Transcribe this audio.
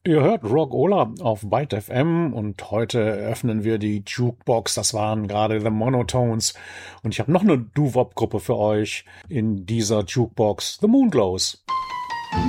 Ihr hört Rock Ola auf Byte FM und heute öffnen wir die Jukebox. Das waren gerade The Monotones. Und ich habe noch eine Doo-Wop-Gruppe für euch in dieser Jukebox, The Moonglows.